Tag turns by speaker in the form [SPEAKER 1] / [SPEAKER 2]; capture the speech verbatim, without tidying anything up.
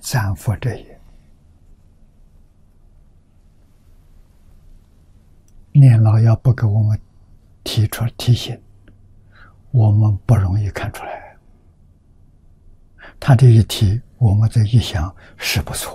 [SPEAKER 1] 赞佛者也。念老要不给我们提出提醒，我们不容易看出来。他这一提，我们这一想是不错。